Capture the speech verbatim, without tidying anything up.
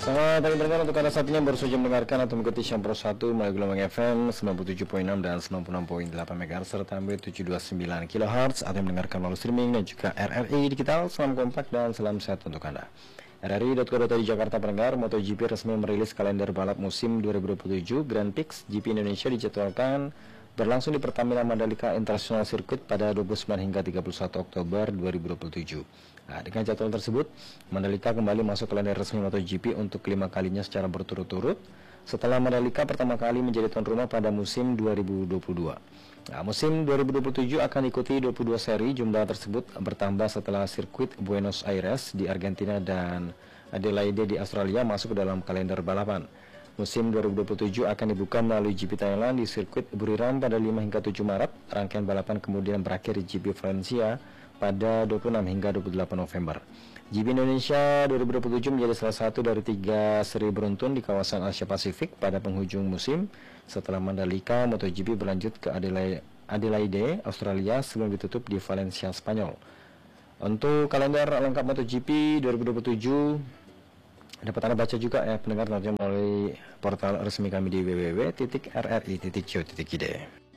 Selamat pagi pendengar, untuk anda saat ini yang baru saja mendengarkan atau mengikuti Syam Pro satu melalui gelombang F M sembilan puluh tujuh koma enam dan sembilan puluh enam koma delapan MHz serta M B tujuh dua sembilan kilohertz, atau yang mendengarkan melalui streaming dan juga R R I Digital. Salam kompak dan salam sehat untuk anda. R R I titik co titik id Jakarta pendengar, MotoGP resmi merilis kalender balap musim dua ribu dua puluh tujuh. Grand Prix G P Indonesia dijadwalkan berlangsung di Pertamina Mandalika International Circuit pada dua puluh sembilan hingga tiga puluh satu Oktober dua ribu dua puluh tujuh. Nah, dengan jadwal tersebut, Mandalika kembali masuk kalender resmi MotoGP untuk kelima kalinya secara berturut-turut setelah Mandalika pertama kali menjadi tuan rumah pada musim dua ribu dua puluh dua. Nah, musim dua ribu dua puluh tujuh akan diikuti dua puluh dua seri. Jumlah tersebut bertambah setelah sirkuit Buenos Aires di Argentina dan Adelaide di Australia masuk ke dalam kalender balapan. Musim dua ribu dua puluh tujuh akan dibuka melalui G P Thailand di sirkuit Buriram pada lima hingga tujuh Maret. Rangkaian balapan kemudian berakhir di G P Valencia pada dua puluh enam hingga dua puluh delapan November. G P Indonesia dua ribu dua puluh tujuh menjadi salah satu dari tiga seri beruntun di kawasan Asia Pasifik pada penghujung musim. Setelah Mandalika, MotoGP berlanjut ke Adelaide, Adelaide, Australia sebelum ditutup di Valencia, Spanyol. Untuk kalender lengkap MotoGP dua ribu dua puluh tujuh dapat Anda baca juga ya pendengar, nanti melalui portal resmi kami di w w w titik r r i titik co titik i d.